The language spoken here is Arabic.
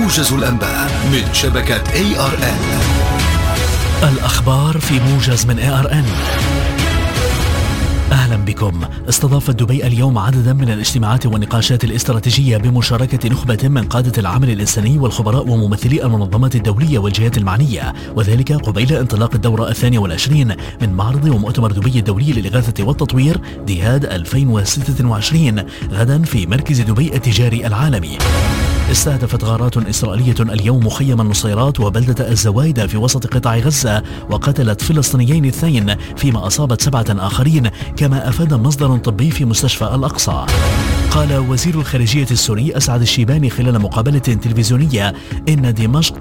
موجز الأنباء من شبكة ARN. الأخبار في موجز من ARN. أهلا بكم. استضافت دبي اليوم عددا من الاجتماعات والنقاشات الاستراتيجية بمشاركة نخبة من قادة العمل الإنساني والخبراء وممثلي المنظمات الدولية والجهات المعنية، وذلك قبيل انطلاق الدورة 22 من معرض ومؤتمر دبي الدولي للإغاثة والتطوير ديهاد 2026 غدا في مركز دبي التجاري العالمي. استهدفت غارات إسرائيلية اليوم مخيم النصيرات وبلدة الزوايدة في وسط قطاع غزة، وقتلت فلسطينيين 2 فيما أصابت 7 آخرين، كما أفاد مصدر طبي في مستشفى الأقصى. قال وزير الخارجية السوري أسعد الشيباني خلال مقابلة تلفزيونية إن دمشق